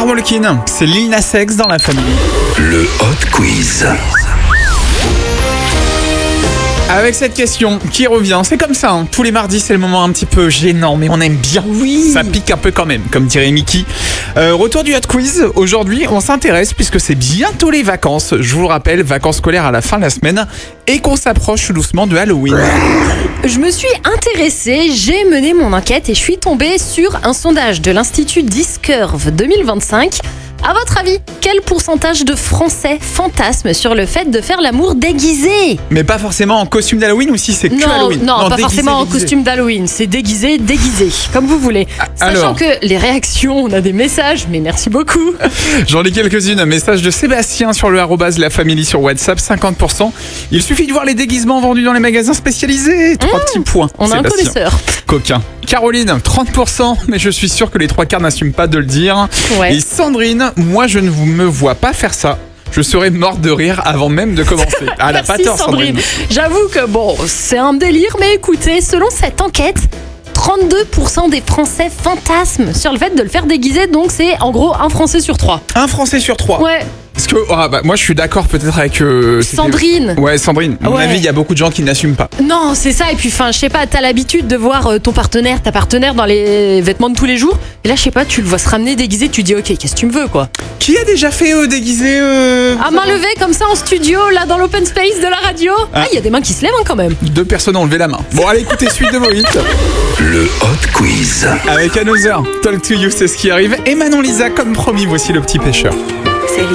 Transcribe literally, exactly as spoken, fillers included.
Farrah Walkin, c'est Lil Nas X dans la famille. Le Hot Quiz. Avec cette question qui revient, c'est comme ça, hein. Tous les mardis c'est le moment un petit peu gênant, mais on aime bien. Oui. Ça pique un peu quand même, comme dirait Mickey. Euh, retour du Hot Quiz, aujourd'hui on s'intéresse, puisque c'est bientôt les vacances, je vous le rappelle, vacances scolaires à la fin de la semaine, et qu'on s'approche tout doucement de Halloween. Je me suis intéressée, j'ai mené mon enquête et je suis tombée sur un sondage de l'Institut Discurve deux mille vingt-cinq. À votre avis, quel pourcentage de Français fantasment sur le fait de faire l'amour déguisé? Mais pas forcément en costume d'Halloween, ou si c'est que Non, Halloween? non, pas déguisé, forcément en déguisé. costume d'Halloween, c'est déguisé, déguisé, comme vous voulez. Sachant alors que les réactions, on a des messages, mais merci beaucoup. J'en ai quelques-unes. Un message de Sébastien sur le arrobase la famille sur WhatsApp, cinquante pour cent. Il suffit de voir les déguisements vendus dans les magasins spécialisés. Trois Mmh, petits points. On a un Sébastien. connaisseur. Coquin. Caroline, trente pour cent, mais je suis sûr que les trois quarts n'assument pas de le dire. Ouais. Et Sandrine, moi je ne vous me vois pas faire ça. Je serais morte de rire avant même de commencer. Ah, elle a pas Merci tort, Sandrine. J'avoue que bon, c'est un délire, mais écoutez, selon cette enquête, trente-deux pour cent des Français fantasment sur le fait de le faire déguiser, donc c'est en gros un Français sur trois. Un Français sur trois. Ouais, Parce que ah, bah, moi je suis d'accord peut-être avec euh, c'était- Sandrine. Ouais, Sandrine. À mon Ouais. avis, il y a beaucoup de gens qui n'assument pas. Non, c'est ça, et puis enfin, je sais pas, t'as l'habitude de voir euh, ton partenaire, ta partenaire dans les vêtements de tous les jours, et là, je sais pas, tu le vois se ramener déguisé, tu dis, ok, qu'est-ce que tu me veux, quoi. Qui a déjà fait euh, déguiser euh, À main levée, comme ça, en studio, là, dans l'open space de la radio. Ah, il y a des mains qui se lèvent, hein, quand même. Deux personnes ont levé la main. Bon, allez, écoutez, suite de vos hits. Le Hot Quiz. Avec Another, Talk to You, c'est ce qui arrive. Et Manon Lisa, comme promis, voici le petit pêcheur.